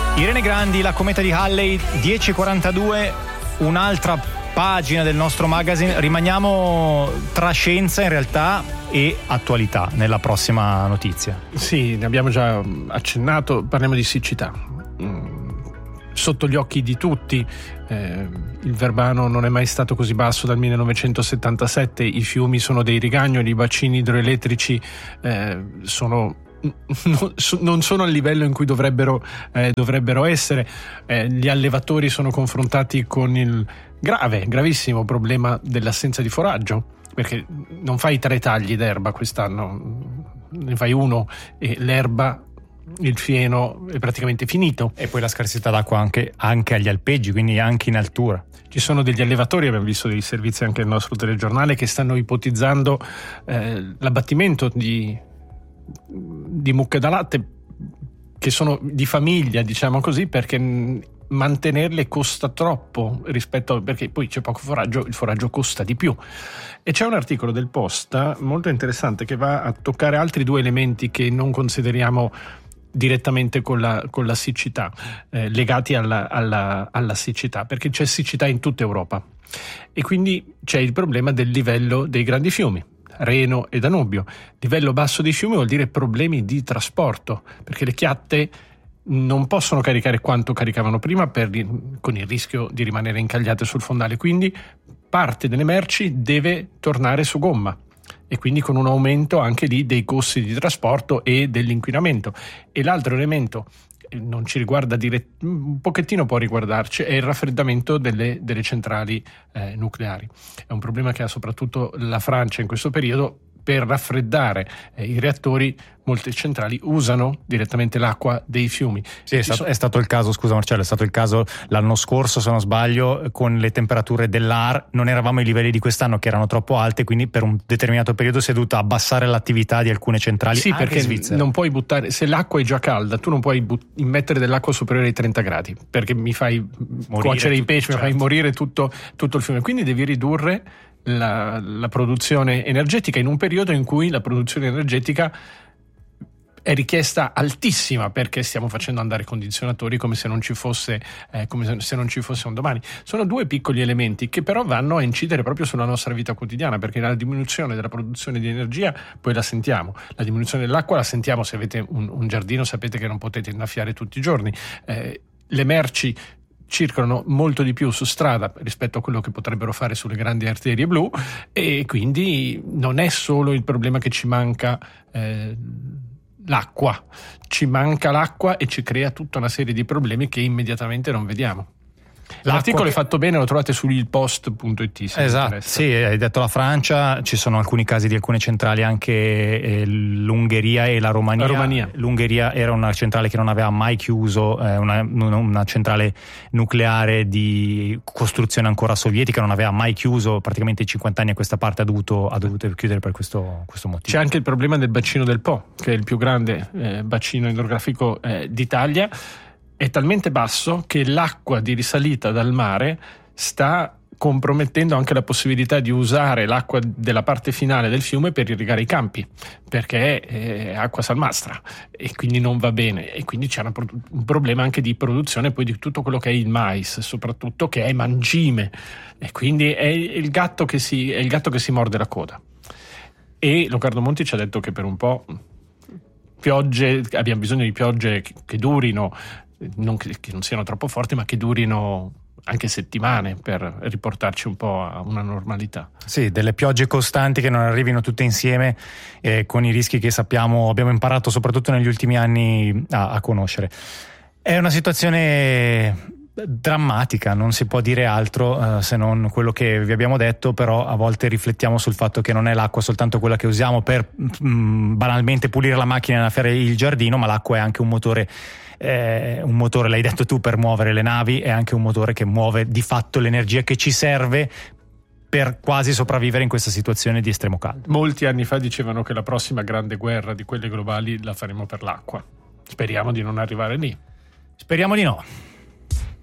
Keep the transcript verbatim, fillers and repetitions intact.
Irene Grandi, La cometa di Halley, dieci e quarantadue, un'altra pagina del nostro magazine. Rimaniamo tra scienza in realtà e attualità nella prossima notizia. Sì, ne abbiamo già accennato, parliamo di siccità. Sotto gli occhi di tutti, eh, il Verbano non è mai stato così basso dal millenovecentosettantasette, i fiumi sono dei rigagnoli, i bacini idroelettrici eh, sono non sono al livello in cui dovrebbero, eh, dovrebbero essere. Eh, gli allevatori sono confrontati con il grave, gravissimo problema dell'assenza di foraggio, perché non fai tre tagli d'erba quest'anno, ne fai uno e l'erba, il fieno è praticamente finito. E poi la scarsità d'acqua anche, anche agli alpeggi, quindi anche in altura. Ci sono degli allevatori, abbiamo visto dei servizi anche nel nostro telegiornale, che stanno ipotizzando eh, l'abbattimento di di mucche da latte, che sono di famiglia, diciamo così, perché mantenerle costa troppo rispetto a, perché poi c'è poco foraggio, il foraggio costa di più. E c'è un articolo del Post molto interessante che va a toccare altri due elementi che non consideriamo direttamente con la, con la siccità, eh, legati alla, alla, alla siccità, perché c'è siccità in tutta Europa e quindi c'è il problema del livello dei grandi fiumi, Reno e Danubio. Livello basso dei fiumi vuol dire problemi di trasporto, perché le chiatte non possono caricare quanto caricavano prima per, con il rischio di rimanere incagliate sul fondale, quindi parte delle merci deve tornare su gomma e quindi con un aumento anche lì dei costi di trasporto e dell'inquinamento. E l'altro elemento non ci riguarda dirett- un pochettino può riguardarci, è il raffreddamento delle, delle centrali eh, nucleari. È un problema che ha soprattutto la Francia in questo periodo. Per raffreddare eh, i reattori, molte centrali usano direttamente l'acqua dei fiumi. Sì, è stato, è stato il caso, scusa Marcello, è stato il caso l'anno scorso, se non sbaglio, con le temperature dell'A R, non eravamo ai livelli di quest'anno che erano troppo alte, quindi per un determinato periodo si è dovuta abbassare l'attività di alcune centrali. Sì, anche perché Svizzera. Non puoi buttare, se l'acqua è già calda, tu non puoi but- immettere dell'acqua superiore ai trenta gradi, perché mi fai morire cuocere i pesci, certo. Mi fai morire tutto, tutto il fiume. Quindi devi ridurre La, la produzione energetica in un periodo in cui la produzione energetica è richiesta altissima, perché stiamo facendo andare condizionatori come se non ci fosse eh, come se non ci fosse un domani. Sono due piccoli elementi che però vanno a incidere proprio sulla nostra vita quotidiana, perché la diminuzione della produzione di energia poi la sentiamo, la diminuzione dell'acqua la sentiamo. Se avete un, un giardino sapete che non potete innaffiare tutti i giorni, eh, le merci circolano molto di più su strada rispetto a quello che potrebbero fare sulle grandi arterie blu, e quindi non è solo il problema che ci manca eh, l'acqua, ci manca l'acqua e ci crea tutta una serie di problemi che immediatamente non vediamo. L'articolo che... è fatto bene, lo trovate su il post punto it. Esatto, sì, hai detto la Francia, ci sono alcuni casi di alcune centrali, anche eh, l'Ungheria e la Romania. la Romania. L'Ungheria era una centrale che non aveva mai chiuso, eh, una, una centrale nucleare di costruzione ancora sovietica, non aveva mai chiuso, praticamente cinquanta anni a questa parte ha dovuto, ha dovuto chiudere per questo, questo motivo. C'è anche il problema del bacino del Po, che è il più grande eh, bacino idrografico eh, d'Italia. È talmente basso che l'acqua di risalita dal mare sta compromettendo anche la possibilità di usare l'acqua della parte finale del fiume per irrigare i campi, perché è acqua salmastra e quindi non va bene, e quindi c'è una, un problema anche di produzione poi di tutto quello che è il mais, soprattutto, che è mangime, e quindi è il gatto che si, è il gatto che si morde la coda. E Leonardo Monti ci ha detto che per un po' piogge, abbiamo bisogno di piogge che, che durino, non che, che non siano troppo forti, ma che durino anche settimane, per riportarci un po' a una normalità. Sì, delle piogge costanti che non arrivino tutte insieme, eh, con i rischi che sappiamo, abbiamo imparato soprattutto negli ultimi anni a, a conoscere. È una situazione drammatica, non si può dire altro eh, se non quello che vi abbiamo detto, però a volte riflettiamo sul fatto che non è l'acqua soltanto quella che usiamo per mh, banalmente pulire la macchina e innaffiare il giardino, ma l'acqua è anche un motore. Eh, un motore, l'hai detto tu, per muovere le navi, è anche un motore che muove di fatto l'energia che ci serve per quasi sopravvivere in questa situazione di estremo caldo. Molti anni fa dicevano che la prossima grande guerra di quelle globali la faremo per l'acqua. Speriamo di non arrivare lì. Speriamo di no.